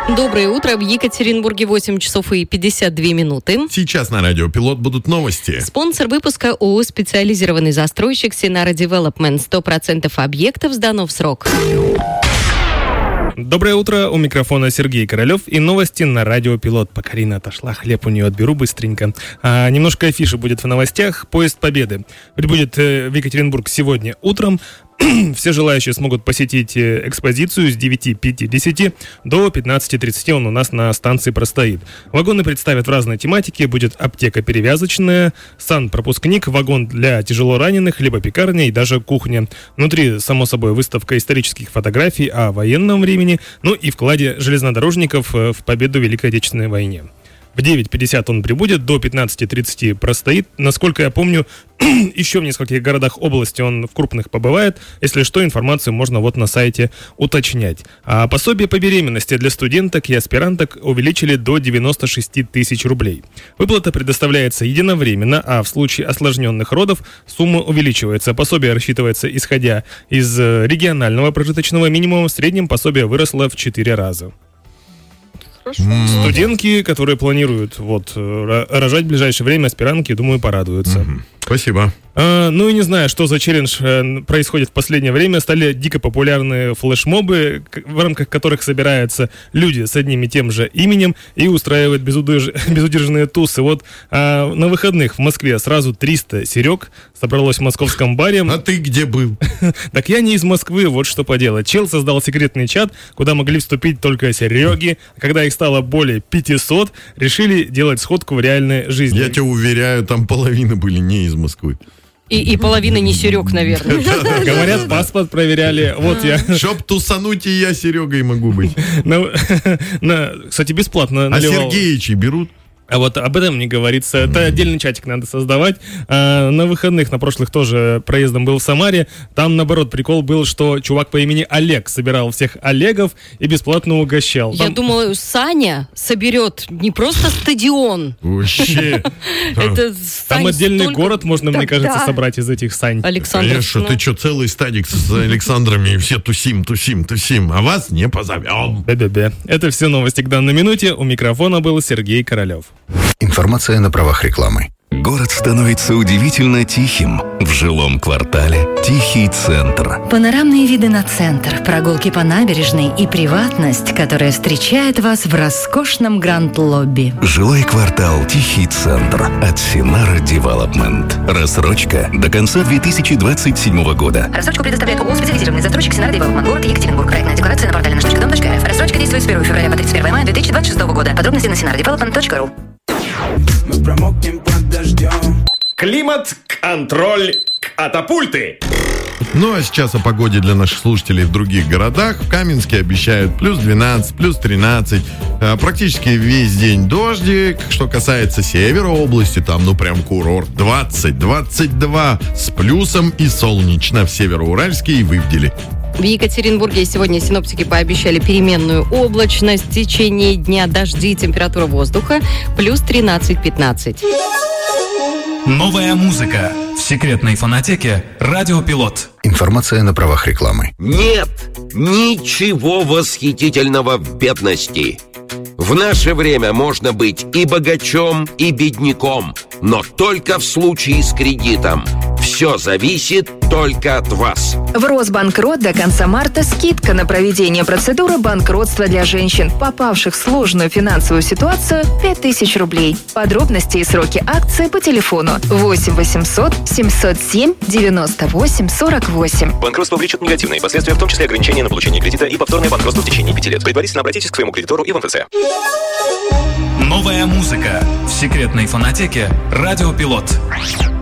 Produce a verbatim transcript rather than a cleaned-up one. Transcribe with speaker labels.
Speaker 1: Доброе утро. В Екатеринбурге восемь часов и пятьдесят две минуты.
Speaker 2: Сейчас на радио Пилот будут новости.
Speaker 1: Спонсор выпуска ООО «Специализированный застройщик Синара Девелопмент». сто процентов объектов сдано в срок.
Speaker 3: Доброе утро. У микрофона Сергей Королев и новости на радио Пилот. Пока Рина отошла, хлеб у нее отберу быстренько. А, немножко афиши будет в новостях. Поезд Победы прибудет э, в Екатеринбург сегодня утром. Все желающие смогут посетить экспозицию с девяти пятидесяти до пятнадцати тридцати. Он у нас на станции простоит. Вагоны представят в разной тематике. Будет аптека перевязочная, санпропускник, вагон для тяжелораненых, хлебопекарня и даже кухня. Внутри, само собой, выставка исторических фотографий о военном времени, ну и вкладе железнодорожников в победу в Великой Отечественной войне. В девять пятьдесят он прибудет, до пятнадцати тридцати простоит. Насколько я помню, еще в нескольких городах области он в крупных побывает. Если что, информацию можно вот на сайте уточнять. А пособие по беременности для студенток и аспиранток увеличили до девяноста шести тысяч рублей. Выплата предоставляется единовременно, а в случае осложненных родов сумма увеличивается. Пособие рассчитывается исходя из регионального прожиточного минимума. В среднем пособие выросло в четыре раза. Студентки, которые планируют вот, рожать в ближайшее время, аспирантки, думаю, порадуются.
Speaker 2: Mm-hmm. Спасибо.
Speaker 3: А, ну и не знаю, что за челлендж э, происходит в последнее время. Стали дико популярны флешмобы, в рамках которых собираются люди с одним и тем же именем и устраивают безудерж... безудержные тусы. Вот а, на выходных в Москве сразу триста Серег собралось в московском баре.
Speaker 2: А ты где был?
Speaker 3: Так я не из Москвы, вот что поделать. Чел создал секретный чат, куда могли вступить только Сереги. Когда их стало более пятисот, решили делать сходку в реальной жизни.
Speaker 2: Я тебя уверяю, там половина были не из Москвы.
Speaker 1: И, и половина не Серег, наверное.
Speaker 3: Говорят, паспорт проверяли. Вот я.
Speaker 2: Чтоб тусануть, и я Серегой могу быть.
Speaker 3: Кстати, бесплатно
Speaker 2: наливал. А Сергеичи берут?
Speaker 3: А вот об этом не говорится. Это mm. отдельный чатик надо создавать. А, на выходных, на прошлых тоже проездом был в Самаре. Там, наоборот, прикол был, что чувак по имени Олег собирал всех Олегов и бесплатно угощал.
Speaker 1: Я
Speaker 3: Там...
Speaker 1: думала, Саня соберет не просто стадион.
Speaker 2: Вообще.
Speaker 3: Там отдельный город можно, мне кажется, собрать из этих Сань.
Speaker 1: Александр.
Speaker 2: Конечно, ты что, целый стадик с Александрами, все тусим, тусим, тусим, а вас не позовем.
Speaker 3: Бе-бе-бе. Это все новости к данной минуте. У микрофона был Сергей Королев.
Speaker 4: Информация на правах рекламы.
Speaker 5: Город становится удивительно тихим. В жилом квартале Тихий центр.
Speaker 6: Панорамные виды на центр, прогулки по набережной и приватность, которая встречает вас в роскошном гранд-лобби.
Speaker 5: Жилой квартал Тихий центр от Синара Девелопмент. Рассрочка до конца две тысячи двадцать седьмого года.
Speaker 6: Рассрочку предоставляет ООО «Специализированный застройщик Синара Девелопмент. Город Екатеринбург. Проектная декларация на портале наш точка дом точка эр эф. Рассрочка действует с первого февраля по тридцать первое мая две тысячи двадцать шестого года. Подробности на синара девелопмент точка ру.
Speaker 7: Мы промокнем под дождем.
Speaker 8: Климат-контроль катапульты.
Speaker 2: Ну а сейчас о погоде для наших слушателей в других городах. В Каменске обещают плюс двенадцать, плюс тринадцать. Практически весь день дождик. Что касается севера области, там ну прям курорт. двадцать, двадцать два с плюсом и солнечно в Североуральске и Вывделе.
Speaker 1: В Екатеринбурге сегодня синоптики пообещали переменную облачность. В течение дня дожди, температура воздуха плюс тринадцать-пятнадцать.
Speaker 9: Новая музыка в секретной фонотеке «Радио Пилот».
Speaker 4: Информация на правах рекламы.
Speaker 10: Нет ничего восхитительного в бедности. В наше время можно быть и богачом, и бедняком, но только в случае с кредитом. Все зависит только от вас.
Speaker 11: В Росбанкрот до конца марта скидка на проведение процедуры банкротства для женщин, попавших в сложную финансовую ситуацию, пять тысяч рублей. Подробности и сроки акции по телефону восемь восемьсот семьсот семь девяносто восемь сорок восемь.
Speaker 12: Банкротство влечет негативные последствия, в том числе ограничения на получение кредита и повторное банкротство в течение пяти лет. Предварительно обратитесь к своему кредитору и в эм эф цэ.
Speaker 9: Новая музыка в секретной фонотеке «Радио Пилот».